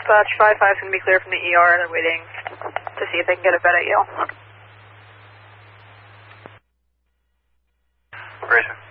dispatch, 5-5's going to be clear from the ER. They're waiting to see if they can get a bed at Yale. Grayson.